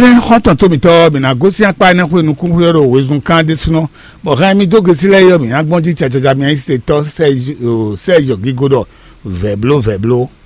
Eden hoton to mi to mi na gosi apa na ku nuku yoro wezun kan de suno bo kan mi doge sile yo mi agbon ti chachaja mi se to Sergio Gigodo veblo